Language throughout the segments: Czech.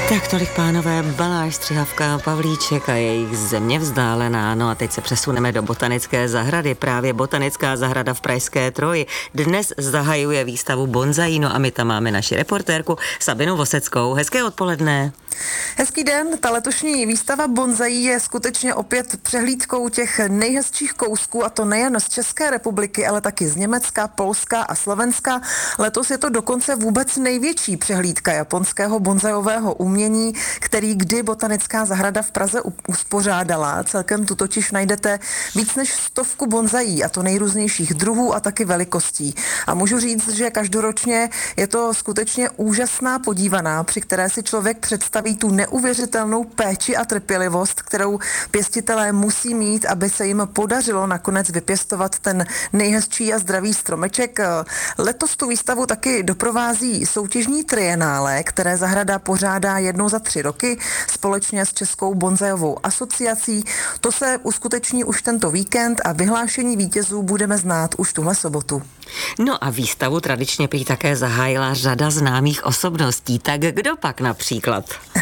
Tak tolik, pánové, Baláž, Střihavka, Pavlíček a jejich Země vzdálená. No a teď se přesuneme do botanické zahrady. Právě botanická zahrada v Pražské Troji dnes zahajuje výstavu bonsaí. No a my tam máme naši reportérku Sabinu Voseckou. Hezké odpoledne. Hezký den, ta letošní výstava bonsaí je skutečně opět přehlídkou těch nejhezčích kousků, a to nejen z České republiky, ale taky z Německa, Polska a Slovenska. Letos je to dokonce vůbec největší přehlídka japonského bonsaiového umění, který kdy botanická zahrada v Praze uspořádala. Celkem tu totiž najdete víc než 100 bonsaí, a to nejrůznějších druhů a taky velikostí. A můžu říct, že každoročně je to skutečně úžasná podívaná, při které si člověk představí tu neuvěřitelnou péči a trpělivost, kterou pěstitelé musí mít, aby se jim podařilo nakonec vypěstovat ten nejhezčí a zdravý stromeček. Letos tu výstavu taky doprovází soutěžní trienále, které zahrada pořádá jednou za 3 roky společně s Českou bonsaiovou asociací. To se uskuteční už tento víkend a vyhlášení vítězů budeme znát už tuhle sobotu. No a výstavu tradičně prý také zahájila řada známých osobností. Tak kdo pak například?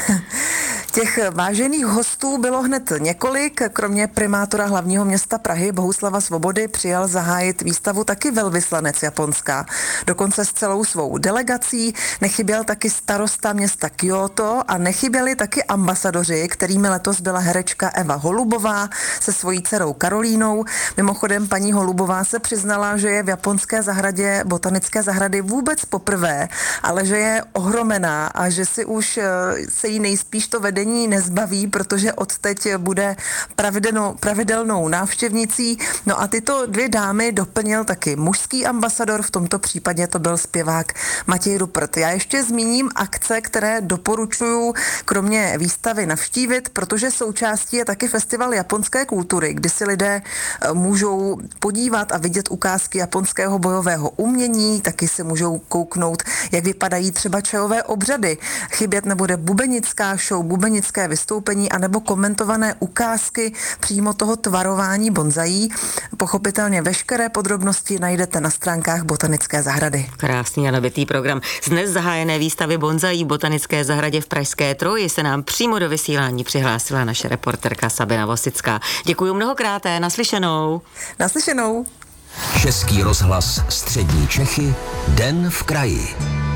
Těch vážených hostů bylo hned několik. Kromě primátora hlavního města Prahy Bohuslava Svobody přijal zahájit výstavu taky velvyslanec Japonska. Dokonce s celou svou delegací. Nechyběl taky starosta města Kyoto a nechyběli taky ambasadoři, kterými letos byla herečka Eva Holubová se svojí dcerou Karolínou. Mimochodem paní Holubová se přiznala, že je v japonské zahradě botanické zahrady vůbec poprvé, ale že je ohromená a že si už se jí nejspíš to vedení nezbaví, protože odteď bude pravidelnou návštěvnicí. No a tyto 2 dámy doplnil taky mužský ambasador, v tomto případě to byl zpěvák Matěj Rupert. Já ještě zmíním akce, které doporučuju kromě výstavy navštívit, protože součástí je taky festival japonské kultury, kdy si lidé můžou podívat a vidět ukázky japonského bojového umění, taky si můžou kouknout, jak vypadají třeba čajové obřady. Chybět nebude bubenická show, bubenické vystoupení anebo komentované ukázky přímo toho tvarování bonsaí. Pochopitelně veškeré podrobnosti najdete na stránkách botanické zahrady. Krásný a nabitý program. Z dnes zahájené výstavy bonsaí v botanické zahradě v Pražské Troji se nám přímo do vysílání přihlásila naše reporterka Sabina Vosická. Děkuji mnohokrát, naslyšenou. Naslyšenou. Český rozhlas Střední Čechy, Den v kraji.